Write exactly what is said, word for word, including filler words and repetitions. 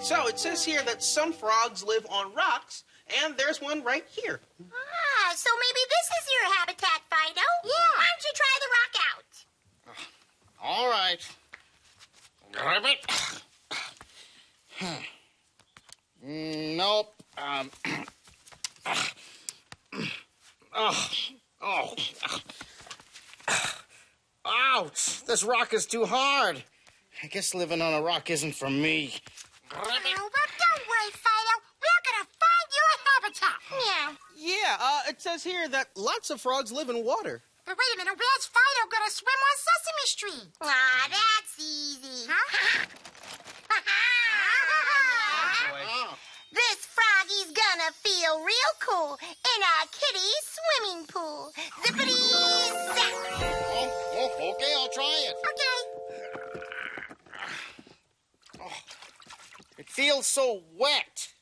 So it says here that some frogs live on rocks, and there's one right here. Ah, so maybe this is your habitat, Fido. Yeah. Why don't you try the rock out? All right. Grab it. Nope. Um. Oh. Oh. Ouch! This rock is too hard. I guess living on a rock isn't for me. Oh, well, don't worry, Fido. We're gonna find your habitat. Yeah. Yeah, uh, it says here that lots of frogs live in water. But wait a minute, where's Fido gonna swim on Sesame Street? Ah, that's easy. Huh? Oh. This froggy's gonna feel real cool in our kiddie swimming pool. Zippity-zap. Oh, oh, okay, I'll try it. Okay. Oh, it feels so wet.